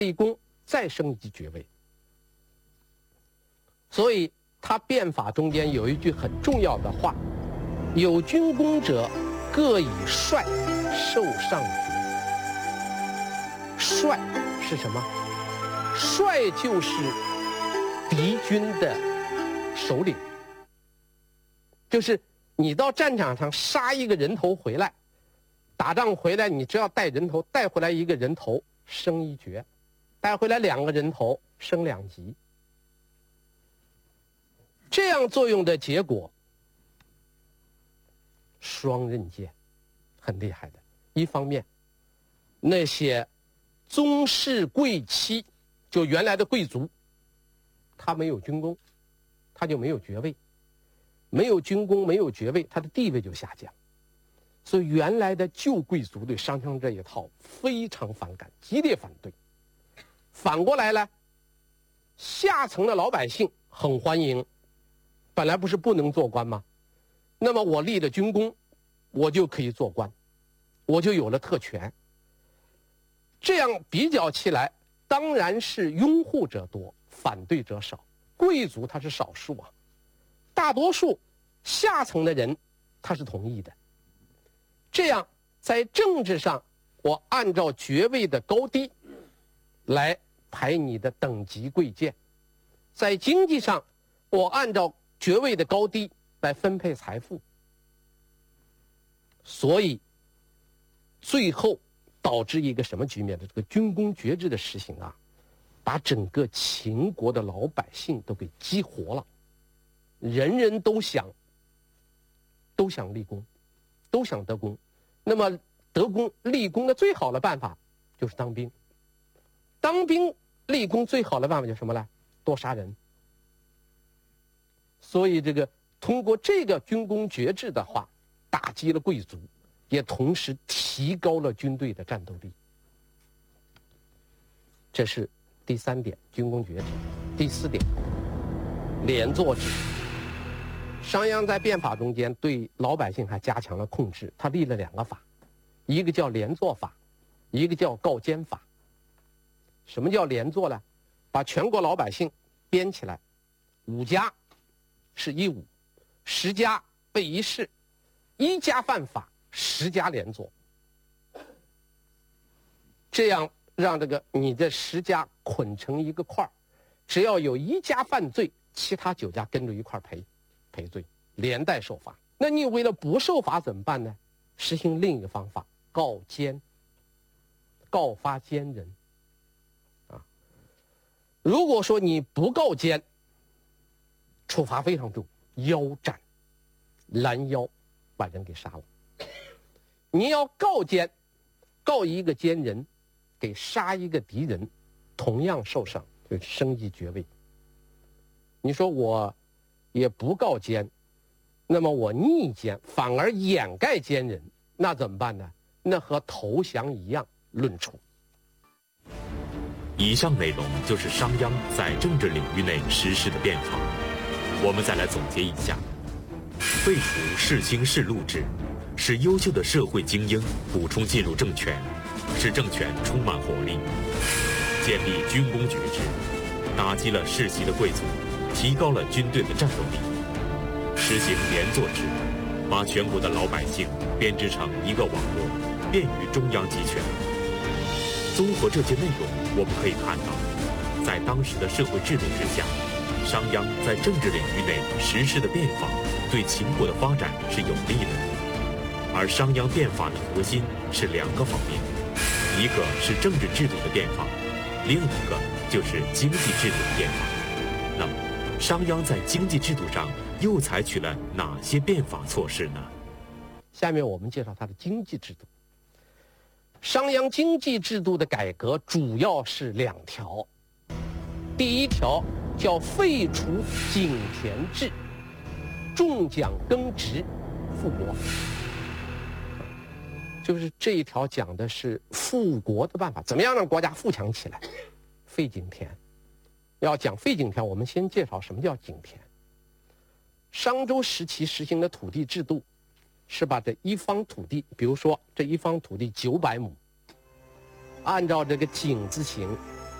立功，再升一级爵位。所以他变法中间有一句很重要的话：有军功者，各以帅受上爵。帅是什么？帅就是敌军的首领，就是你到战场上杀一个人头回来，打仗回来，你只要带人头，带回来一个人头升一爵，带回来2个人头升2级。这样作用的结果，双刃剑，很厉害的。一方面，那些宗室贵戚，就原来的贵族，他没有军功，他就没有爵位，没有军功，没有爵位，他的地位就下降。所以原来的旧贵族对商鞅这一套非常反感，激烈反对。反过来呢，下层的老百姓很欢迎。本来不是不能做官吗？那么我立了军功，我就可以做官，我就有了特权。这样比较起来，当然是拥护者多，反对者少。贵族他是少数啊，大多数下层的人他是同意的。这样在政治上，我按照爵位的高低来排你的等级贵贱；在经济上，我按照爵位的高低来分配财富。所以最后导致一个什么局面的？这个军功爵制的实行啊，把整个秦国的老百姓都给激活了，人人都想立功，都想得功。那么得功立功的最好的办法就是当兵，当兵立功最好的办法就是什么呢？多杀人。所以这个通过这个军功爵制的话，打击了贵族，也同时提高了军队的战斗力。这是第3点，军功爵制。第4点，连坐制。商鞅在变法中间对老百姓还加强了控制，他立了2个法，一个叫连坐法，一个叫告监法。什么叫连坐呢？把全国老百姓编起来，5家是一伍，10家备一事，1家犯法，10家连坐。这样让这个你这10家捆成一个块儿，只要有1家犯罪，其他9家跟着一块儿赔罪，连带受罚。那你为了不受罚怎么办呢？实行另一个方法，告监，告发奸人。如果说你不告监，处罚非常重，腰斩，拦腰把人给杀了。你要告监，告一个奸人，给杀一个敌人，同样受赏，就升一爵位。你说我也不告奸，那么我逆奸，反而掩盖奸人，那怎么办呢？那和投降一样，论处。 以上内容就是商鞅在政治领域内实施的变法。我们再来总结一下：废除世卿世禄制，使优秀的社会精英补充进入政权，使政权充满活力；建立军功爵制，打击了世袭的贵族，提高了军队的战斗力；实行连坐制，把全国的老百姓编织成一个网络，便于中央集权。综合这些内容，我们可以看到，在当时的社会制度之下，商鞅在政治领域内实施的变法，对秦国的发展是有利的。而商鞅变法的核心是2个方面，一个是政治制度的变法，另一个就是经济制度的变法。那么，商鞅在经济制度上又采取了哪些变法措施呢？ 下面我们介绍他的经济制度。商鞅经济制度的改革主要是2条。第1条叫废除井田制，重奖耕植，富国。就是这一条讲的是富国的办法，怎么样让国家富强起来？废井田。要讲废井田，我们先介绍什么叫井田。商周时期实行的土地制度是把这一方土地，比如说这一方土地900亩，按照这个井字形